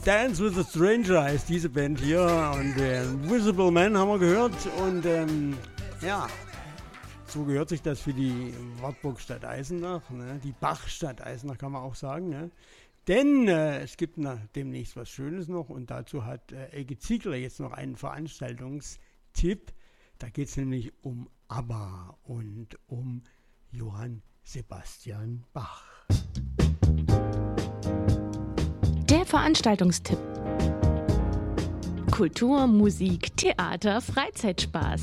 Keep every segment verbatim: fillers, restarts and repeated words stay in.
Dance with a Stranger heißt diese Band hier und äh, Visible Man haben wir gehört und ähm, ja, so gehört sich das für die Wartburg Stadt Eisenach, ne? Die Bachstadt Eisenach kann man auch sagen, ne? Denn äh, es gibt na, demnächst was Schönes noch und dazu hat äh, Elke Ziegler jetzt noch einen Veranstaltungstipp. Da geht es nämlich um ABBA und um Johann Sebastian Bach. Der Veranstaltungstipp. Kultur, Musik, Theater, Freizeitspaß.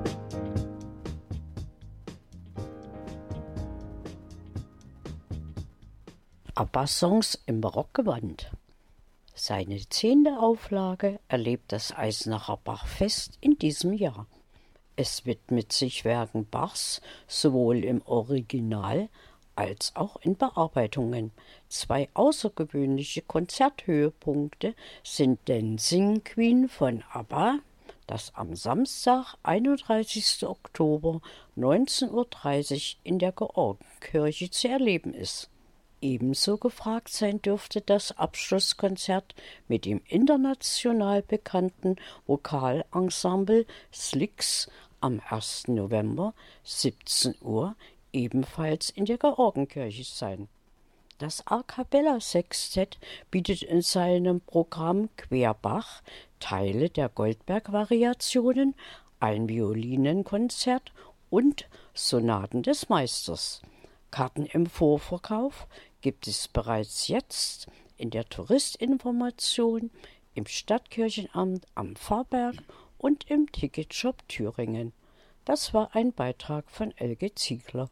ABBA-Songs im Barockgewand. Seine zehnte Auflage erlebt das Eisenacher Bachfest in diesem Jahr. Es widmet sich Werken Bachs sowohl im Original als auch in Bearbeitungen. Zwei außergewöhnliche Konzerthöhepunkte sind Dancing Queen von ABBA, das am Samstag, einunddreißigsten Oktober neunzehn Uhr dreißig in der Georgenkirche zu erleben ist. Ebenso gefragt sein dürfte das Abschlusskonzert mit dem international bekannten Vokalensemble Slicks am ersten November siebzehn Uhr ebenfalls in der Georgenkirche sein. Das A Cappella Sextett bietet in seinem Programm Querbach Teile der Goldberg-Variationen, ein Violinenkonzert und Sonaten des Meisters. Karten im Vorverkauf gibt es bereits jetzt in der Touristinformation, im Stadtkirchenamt am Pfarrberg und im Ticketshop Thüringen. Das war ein Beitrag von Elke Ziegler.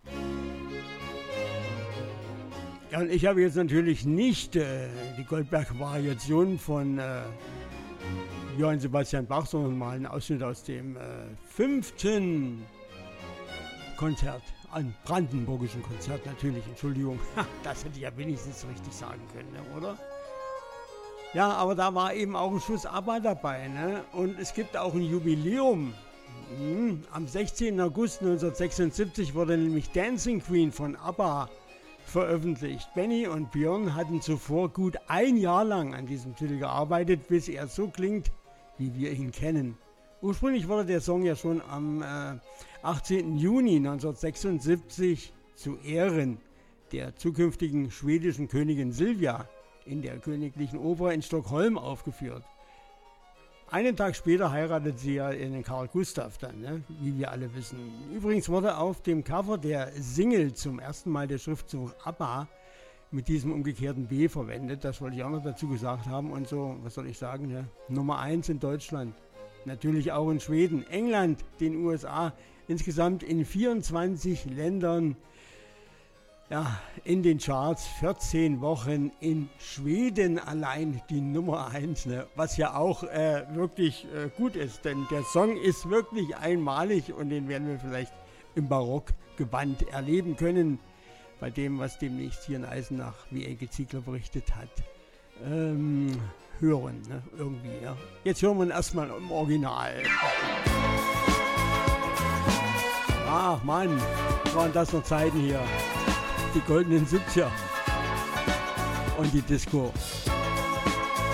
Ja, und ich habe jetzt natürlich nicht äh, die Goldberg-Variation von äh, Johann Sebastian Bach, sondern mal einen Ausschnitt aus dem äh, fünften Konzert, ein brandenburgischen Konzert natürlich, Entschuldigung, das hätte ich ja wenigstens richtig sagen können, ne, oder? Ja, aber da war eben auch ein Schuss ABBA dabei, ne? Und es gibt auch ein Jubiläum. Hm, am sechzehnten August neunzehnhundertsechsundsiebzig wurde nämlich Dancing Queen von ABBA veröffentlicht. Benny und Björn hatten zuvor gut ein Jahr lang an diesem Titel gearbeitet, bis er so klingt, wie wir ihn kennen. Ursprünglich wurde der Song ja schon am äh, achtzehnten Juni neunzehnhundertsechsundsiebzig zu Ehren der zukünftigen schwedischen Königin Silvia in der Königlichen Oper in Stockholm aufgeführt. Einen Tag später heiratet sie ja in Karl Gustav dann, ne? Wie wir alle wissen. Übrigens wurde auf dem Cover der Single zum ersten Mal der Schriftzug ABBA mit diesem umgekehrten B verwendet. Das wollte ich auch noch dazu gesagt haben. Und so, was soll ich sagen, ne? Nummer eins in Deutschland. Natürlich auch in Schweden, England, den U S A. Insgesamt in vierundzwanzig Ländern. Ja, in den Charts, vierzehn Wochen in Schweden allein die Nummer eins, ne? Was ja auch äh, wirklich äh, gut ist, denn der Song ist wirklich einmalig und den werden wir vielleicht im Barockgewand erleben können, bei dem, was demnächst hier in Eisenach, wie Elke Ziegler berichtet hat, ähm, hören, ne? Irgendwie, ja. Jetzt hören wir ihn erstmal im Original. Ach Mann, waren das noch Zeiten hier. Die goldenen siebziger und die Disco.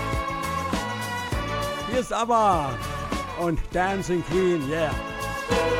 Hier ist ABBA und Dancing Queen, yeah.